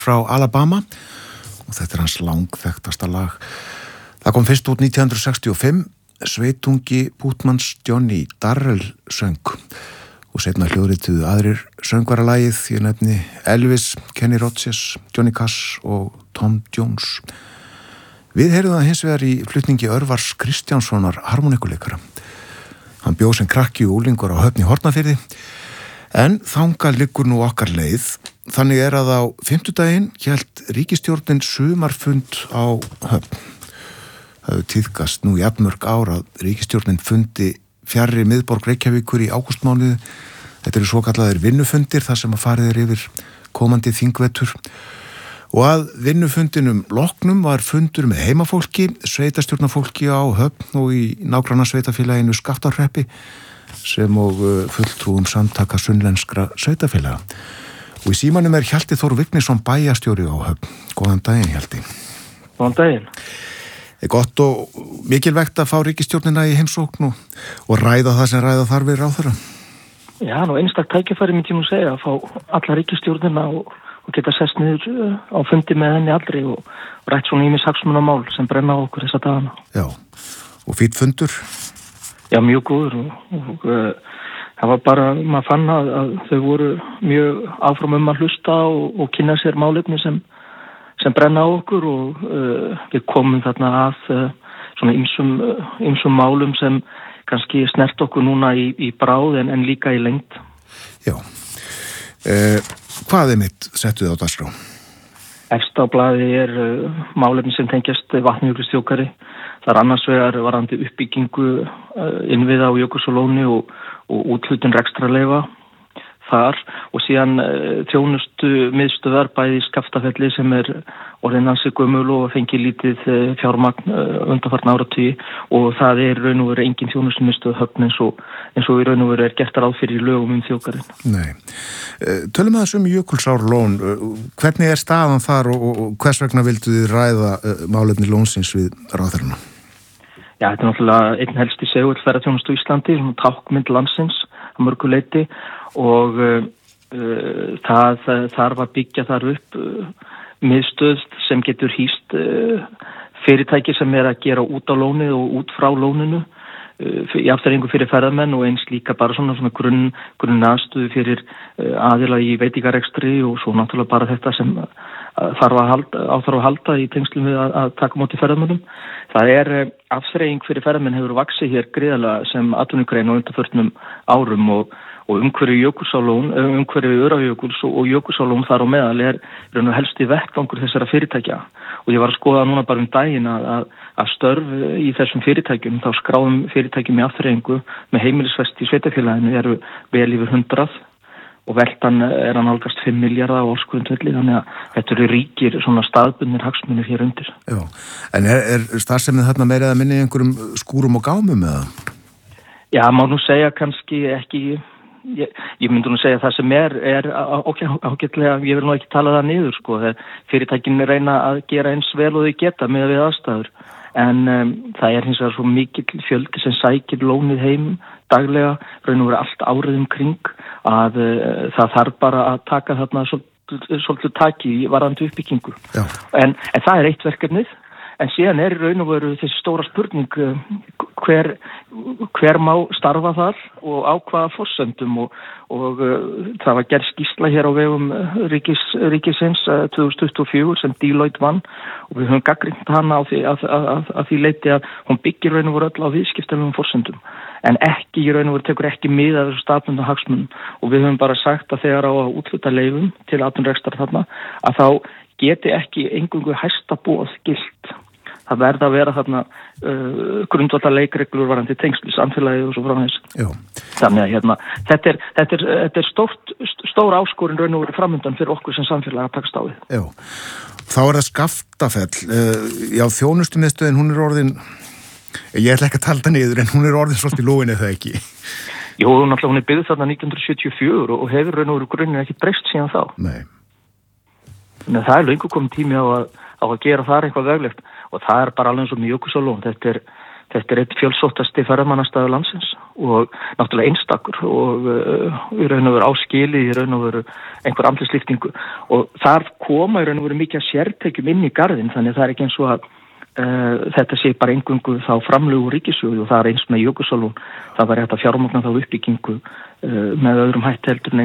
frá Alabama og þetta hans langþekktasta lag. Það kom fyrst út 1965, sveitungi Bútmanns Johnny Darrell söng og seinna hljóðrituðu aðrir söngvaralagið, ég nefni Elvis, Kenny Rogers, Johnny Cash og Tom Jones. Við heyrðum það hins vegar í flutningi Örvars Kristjánssonar harmonikuleikara. Hann bjó sem krakki og úlingur á Höfn í Hornafirði, en þangað liggur nú okkar leið. Þannig að á fimmtudaginn hélt ríkisstjórnin sumarfund á Höfn. Það hefur tíðkast nú í jafnmörg ár að ríkisstjórnin fundi fjarri miðborg Reykjavíkur í ágústmánuði. Þetta eru svokallaðir vinnufundir þar sem að farið yfir komandi þingvetur. Og að vinnufundinum loknum var fundur með heimafólki, sveitarstjórnarfólki á Höfn og í nágranna sveitafélaginu Skaftárhreppi sem og fulltrúum samtaka sunnlenskra sveitafélaga. Og í símanum Hjalti Þór Vignisson bæjarstjóri á Höfn. Góðan daginn, Hjalti. Góðan daginn. Gott og mikilvægt að fá ríkisstjórnina í heimsókn og ræða það sem ræða þarf við ráðherra. Já, einstak tækifæri myndi ég nú segja að fá alla ríkisstjórnina og geta sest niður á fundi með henni allri og rætt svona ýmis hagsmunamál sem brenna á okkur þessa dagana. Já, og fínn fundur? Já, mjög góður og það var bara, maður fann að þau voru mjög áfram að hlusta og kynna sér málefni sem brenna á okkur og við komum þarna að svona ýmsum málum sem kannski snert okkur núna í bráð en líka í lengd. Já. Hvað mitt settuð á dagskrá? Efst á blaði málefni sem tengjast Vatnajökulsþjóðgarði. Það annars vegar varðandi uppbyggingu innviða á Jökulsárlóni og úthlutun rekstrarleyfa þar og síðan þjónustu miðstöðvar bæði í Skaftafelli sem orðin ansi gömul og fengið lítið fjármagn undanfarna áratugi og það raun og veru engin þjónustu miðstöð Höfn eins og í raun og veru gert ráð fyrir lögum þjóðgarðinn. Nei. Tölum við þessum Jökulsárlón, hvernig staðan þar og hvers vegna vildu þið ræða málefni lónsins við ráðherrana? Já, þetta náttúrulega einn helsti segull ferðaþjónustu á Íslandi, svona tákmynd landsins að mörgu leyti og það þarf að byggja þar upp miðstöð sem getur hýst fyrirtæki sem að gera út á lónið og út frá lóninu í afþreyingu fyrir ferðamenn og eins líka bara svona grunn aðstöðu fyrir aðila í veitingarekstri og svo náttúrulega bara þetta sem þarf að halda í tengslum við að taka móti ferðamönnum. Það afþreying fyrir ferðamenn hefur vaxið hér gríðarlega sem atvinnugrein á undanförnum árum og umhverfi Jökulsárlón, umhverfi Öræfajökuls og Jökulsárlón þar á meðal helsti vettvangur þessara fyrirtækja og ég var að skoða núna bara daginn að störf í þessum fyrirtækjum, þá skráðum fyrirtækjum í afþreyingu með heimilisvesti í sveitafélaginu vel yfir 100 og veltan hann nálgast 5 milljarða á ársgrundvelli, þannig að þetta eru ríkir svona staðbundnir hagsmunir hér undir. Já, en starfsemið þarna meira eða minni í einhverjum skúrum og gámum eða? Já, má nú segja kannski ekki. Ég myndi nú segja það sem ágætlega, ég vil nú ekki tala það niður sko, fyrirtækin reyna að gera eins vel og þau geta með við aðstæður en það hins vegar svo mikill fjöldi sem sækir lónið heim daglega, raun og veru allt árið kring að það þarf bara að taka þarna svolítið taki varðandi uppbyggingu en það eitt verkefnið en síðan í raun og veru þessi stóra spurning hver má starfa þar og á hvaða forsendum og það var gerð skýrsla hér á vegum ríkisins 2024 sem Deloitte vann og við höfum gagnrýnt hana á því leyti að hún byggir raun og veru öll á viðskiptalegum forsendum en ekki í raun og veru tekur ekki mið af þessu staðbundnu hagsmunum og við höfum bara sagt að þegar á að úthluta leyfum til atvinnurekstrar þarna að þá geti ekki eingöngu hæsta boð gilt. Það verða að vera þarna grundvallar leikreglur varðandi tengsl í samfélagið og svo framvegis. Þannig að þetta stór áskorun raun og veru framundan fyrir okkur sem samfélag að takast á við. Já, þá það Skaftafell. Já, þjónustumiðstöðin, hún orðin, ég ætla ekki að tala það niður, en hún orðin svolítið lóin eða ekki. Jú, hún byggð þarna 1974 og hefur raun og veru grunninn ekki breyst síðan þá. Nei. En það löngu komið tími á að gera þar eitthvað veglegt og það bara alveg eins og með Jökulsárlón. þetta eitt fjölsóttasti ferðamannastaður landsins og náttúrulega einstakur og í raun og veru áskili, í raun og veru einhver andlisliftingu og þar koma í raun og veru mikið sértekjum inn í garðinn, þannig það ekki eins og að þetta sé bara eingöngu þá framlög úr ríkissjóði og það eins með Jökulsárlón, það var hægt að fjármagna þá uppbyggingu með öðrum hætti heldur en